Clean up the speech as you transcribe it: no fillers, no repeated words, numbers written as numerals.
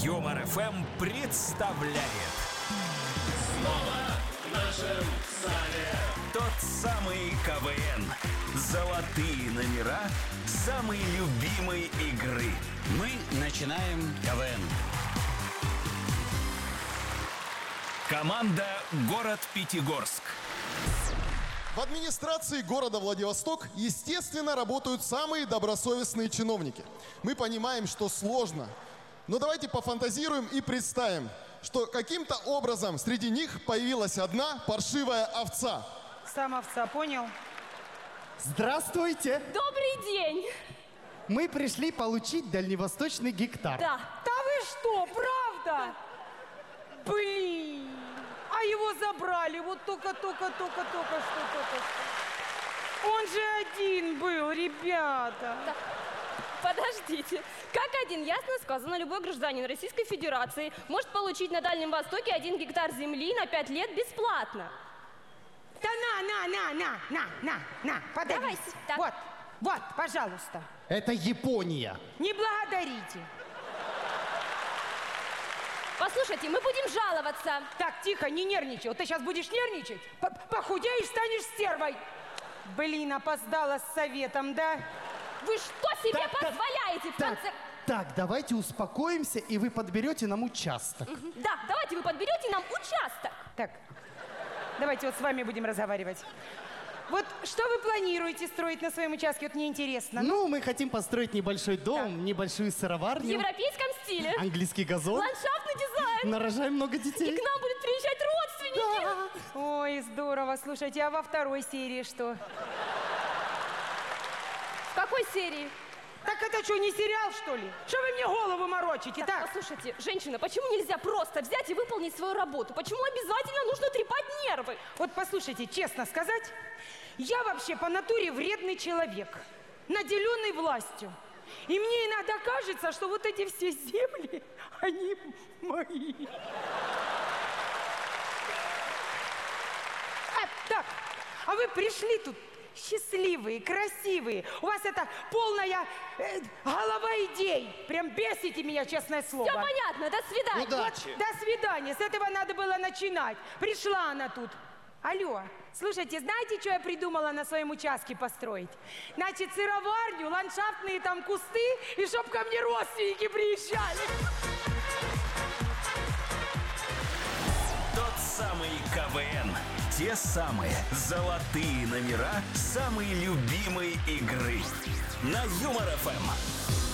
Юмор ФМ представляет. Снова в нашем зале Тот самый КВН. Золотые номера самой любимой игры. Мы начинаем КВН. Команда «Город Пятигорск». В администрации города Владивосток, естественно, работают самые добросовестные чиновники. Мы понимаем, что сложно. Но давайте пофантазируем и представим, что каким-то образом среди них появилась одна паршивая овца. Сам овца, понял? Здравствуйте! Добрый день! Мы пришли получить дальневосточный гектар. Да. Да вы что, правда? Блин! А его забрали вот только что. Он же один был, ребята. Да. Подождите. Как один, ясно сказано, любой гражданин Российской Федерации может получить на Дальнем Востоке 1 гектар земли на 5 лет бесплатно. Да на, подавись. Давайте, так. Вот, пожалуйста. Это Япония. Не благодарите. Послушайте, мы будем жаловаться. Так, тихо, не нервничай. Вот ты сейчас будешь нервничать, похудеешь, станешь стервой. Блин, опоздала с советом, да? Вы что себе позволяете в конце... Так, давайте успокоимся, и вы подберете нам участок. Да, давайте вы подберете нам участок. Так, давайте вот с вами будем разговаривать. Вот что вы планируете строить на своем участке? Вот мне интересно. Ну, мы хотим построить небольшой дом, небольшую В сыроварню, европейском стиле. английский газон, Ландшафтный дизайн. нарожаем много И детей. к нам будут приезжать родственники. Ой, здорово. Слушайте, а во второй серии что? В какой серии? Так это что, не сериал, что ли? Что вы мне голову морочите, так? Послушайте, женщина, почему нельзя просто взять и выполнить свою работу? Почему обязательно нужно трепать нервы? Вот послушайте, честно сказать, я вообще по натуре вредный человек, наделенный властью. И мне иногда кажется, что вот эти все земли, они мои. Так, а вы пришли тут счастливые, красивые. У вас это полная голова идей. Прям бесите меня, честное слово. Все понятно, до свидания. Удачи. Вот, до свидания. С этого надо было начинать. Пришла она тут. Алло, слушайте, знаете, что я придумала на своем участке построить? Значит, сыроварню, ландшафтные там кусты, и чтоб ко мне родственники приезжали. Тот самый КВН. Те самые золотые номера самой любимой игры. На Юмор ФМ.